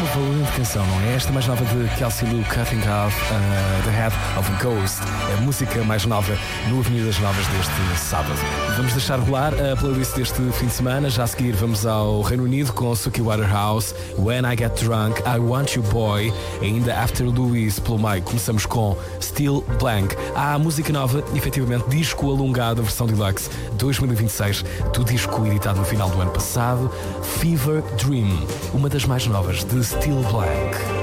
valente canção, não é? Esta mais nova de Kelsey Lu, Cutting Off the Head of a Ghost. A música mais nova no Avenida das Novas deste sábado. Vamos deixar rolar a playlist deste fim de semana. Já a seguir vamos ao Reino Unido com Suki Waterhouse, When I Get Drunk, I Want You Boy. Ainda After Louise pelo meio. Começamos com Still Blank. Há a música nova, efetivamente, disco alongado, a versão deluxe 2026 do disco editado no final do ano passado, Fever Dream, uma das mais novas de Still Blank.